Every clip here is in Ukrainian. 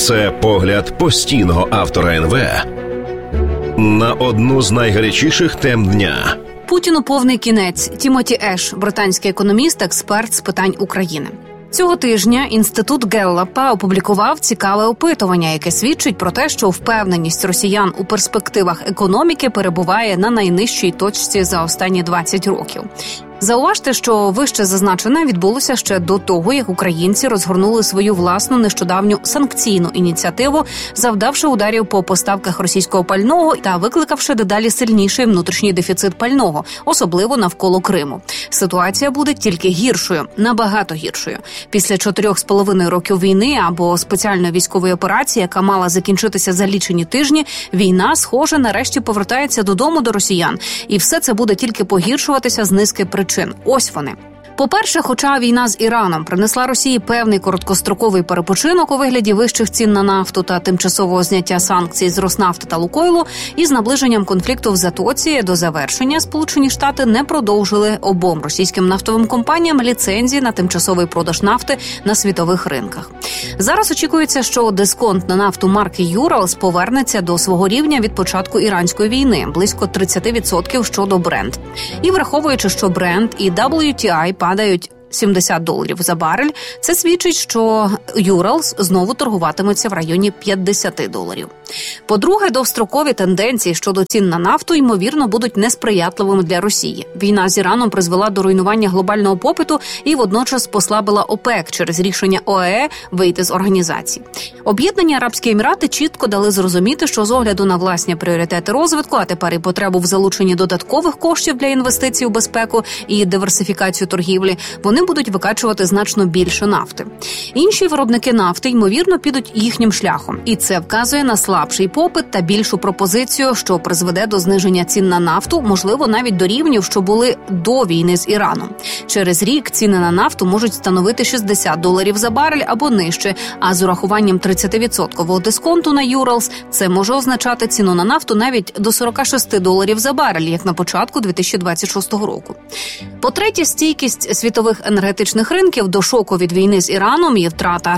Це погляд постійного автора НВ на одну з найгарячіших тем дня. Путіну повний кінець. Тімоті Еш, британський економіст, експерт з питань України. Цього тижня Інститут Геллапа опублікував цікаве опитування, яке свідчить про те, що впевненість росіян у перспективах економіки перебуває на найнижчій точці за останні 20 років. Зауважте, що вище зазначене відбулося ще до того, як українці розгорнули свою власну нещодавню санкційну ініціативу, завдавши ударів по поставках російського пального та викликавши дедалі сильніший внутрішній дефіцит пального, особливо навколо Криму. Ситуація буде тільки гіршою, набагато гіршою. Після 4,5 років війни або спеціальної військової операції, яка мала закінчитися за лічені тижні, війна, схоже, нарешті повертається додому до росіян. І все це буде тільки погіршуватися з низки причин. Ось вони. По-перше, хоча війна з Іраном принесла Росії певний короткостроковий перепочинок у вигляді вищих цін на нафту та тимчасового зняття санкцій з Роснафти та Лукойлу, із наближенням конфлікту в Затоці до завершення Сполучені Штати не продовжили обом російським нафтовим компаніям ліцензії на тимчасовий продаж нафти на світових ринках. Зараз очікується, що дисконт на нафту марки Urals повернеться до свого рівня від початку іранської війни, близько 30% щодо Brent. І враховуючи, що Brent і WTI падають $70 за барель, це свідчить, що Urals знову торгуватиметься в районі $50. По-друге, довгострокові тенденції щодо цін на нафту, ймовірно, будуть несприятливими для Росії. Війна з Іраном призвела до руйнування глобального попиту і водночас послабила ОПЕК через рішення ОАЕ вийти з організації. Об'єднані Арабські Емірати чітко дали зрозуміти, що з огляду на власні пріоритети розвитку, а тепер і потребу в залученні додаткових коштів для інвестицій у безпеку і диверсифікацію торгівлі, вони будуть викачувати значно більше нафти. Інші виробники нафти, ймовірно, підуть їхнім шляхом. І це вказує на слабший попит та більшу пропозицію, що призведе до зниження цін на нафту, можливо, навіть до рівнів, що були до війни з Іраном. Через рік ціни на нафту можуть становити $60 за барель або нижче, а з урахуванням 30% дисконту на Urals це може означати ціну на нафту навіть до $46 за барель, як на початку 2026 року. По-третє, стійкість світових енергетичних ринків до шоку від війни з Іраном і втрата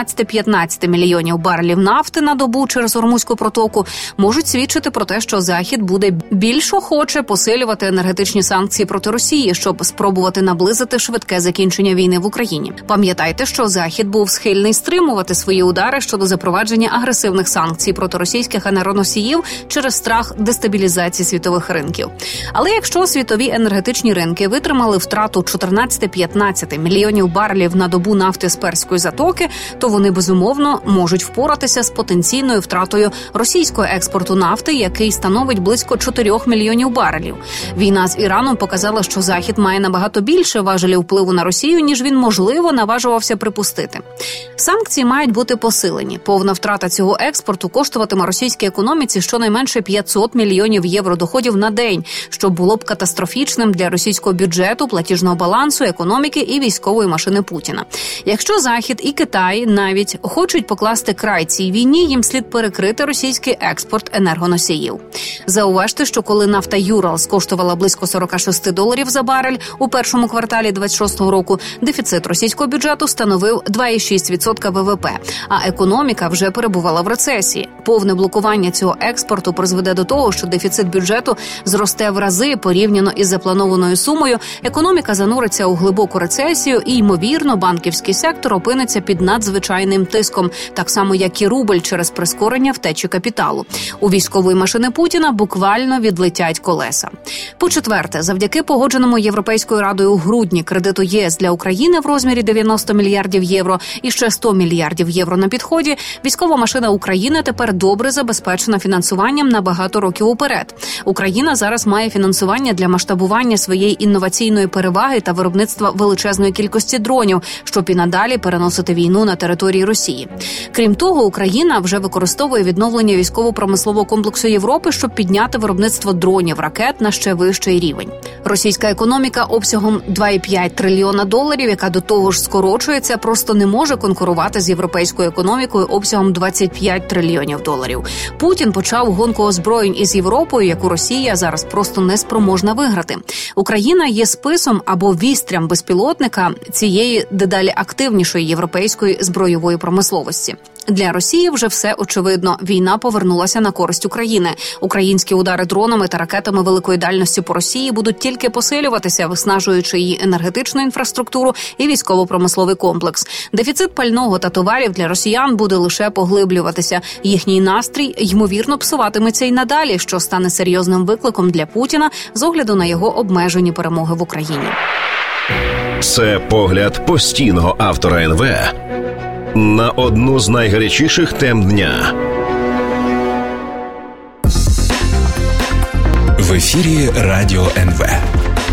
14-15 мільйонів барелів нафти на добу через Ормузьку протоку можуть свідчити про те, що Захід буде більш охоче посилювати енергетичні санкції проти Росії, щоб спробувати наблизити швидке закінчення війни в Україні. Пам'ятайте, що Захід був схильний стримувати свої удари щодо запровадження агресивних санкцій проти російських енергоносіїв через страх дестабілізації світових ринків. Але якщо світові енергетичні ринки витримали втрату 14-15 мільйонів барелів на добу нафти з Перської затоки, то вони, безумовно, можуть впоратися з потенційною втратою російського експорту нафти, який становить близько 4 мільйонів барелів. Війна з Іраном показала, що Захід має набагато більше важелів впливу на Росію, ніж він, можливо, наважувався припустити. Санкції мають бути посилені. Повна втрата цього експорту коштуватиме російській економіці щонайменше 500 мільйонів євро доходів на день, що було б катастрофічним для російського бюджету, платіжного балансу, економіки і військової машини Путіна. Якщо Захід і Китай навіть хочуть покласти край цій війні, їм слід перекрити російський експорт енергоносіїв. Зауважте, що коли нафта Urals коштувала близько $46 за барель у першому кварталі 2026 року, дефіцит російського бюджету становив 2,6% ВВП, а економіка вже перебувала в рецесії. Повне блокування цього експорту призведе до того, що дефіцит бюджету зросте в рази порівняно із запланованою сумою, економіка зануриться у глибоку рецесію і, ймовірно, банківський сектор опиниться під надзвичайним тиском, так само, як і рубль через прискорення втечі капіталу. У військової машини Путіна буквально відлетять колеса. По-четверте, завдяки погодженому Європейською Радою у грудні кредиту ЄС для України в розмірі 90 мільярдів євро і ще 100 мільярдів євро на підході, військова машина України тепер добре забезпечена фінансуванням на багато років уперед. Україна зараз має фінансування для масштабування своєї інноваційної переваги та виробництва величезної кількості дронів, щоб і надалі переносити війну на території Росії. Крім того, Україна вже використовує відновлення військово-промислового комплексу Європи, щоб підняти виробництво дронів, ракет на ще вищий рівень. Російська економіка обсягом $2,5 трильйона, яка до того ж скорочується, просто не може конкурувати з європейською економікою обсягом $25 трильйонів. Путін почав гонку озброєнь із Європою, яку Росія зараз просто не спроможна виграти. Україна є списом або вістрям безпілотних безпілотника цієї дедалі активнішої європейської збройової промисловості. Для Росії вже все очевидно. Війна повернулася на користь України. Українські удари дронами та ракетами великої дальності по Росії будуть тільки посилюватися, виснажуючи її енергетичну інфраструктуру і військово-промисловий комплекс. Дефіцит пального та товарів для росіян буде лише поглиблюватися. Їхній настрій, ймовірно, псуватиметься й надалі, що стане серйозним викликом для Путіна з огляду на його обмежені перемоги в Україні. Це погляд постійного автора НВ на одну з найгарячіших тем дня. В ефірі Радіо НВ.